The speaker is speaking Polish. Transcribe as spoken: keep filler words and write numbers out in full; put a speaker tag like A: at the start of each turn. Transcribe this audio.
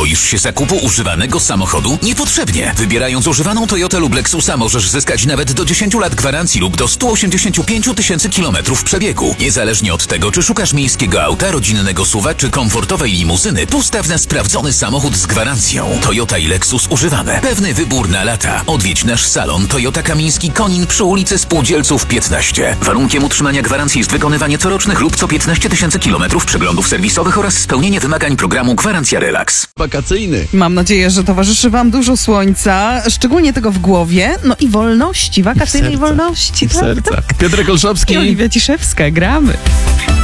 A: Boisz się zakupu używanego samochodu? Niepotrzebnie. Wybierając używaną Toyotę lub Lexusa możesz zyskać nawet do dziesięć lat gwarancji lub do sto osiemdziesiąt pięć tysięcy kilometrów przebiegu. Niezależnie od tego, czy szukasz miejskiego auta, rodzinnego S U V-a czy komfortowej limuzyny, postaw na sprawdzony samochód z gwarancją. Toyota i Lexus używane. Pewny wybór na lata. Odwiedź nasz salon Toyota Kamiński Konin przy ulicy Spółdzielców piętnaście. Warunkiem utrzymania gwarancji jest wykonywanie corocznych lub co piętnaście tysięcy kilometrów przeglądów serwisowych oraz spełnienie wymagań programu Gwarancja Relax.
B: Wakacyjny.
C: Mam nadzieję, że towarzyszy wam dużo słońca, szczególnie tego w głowie, no i wolności, wakacyjnej wolności.
B: W sercach. Piotrek Olszowski.
C: I Oliwia Ciszewska, gramy.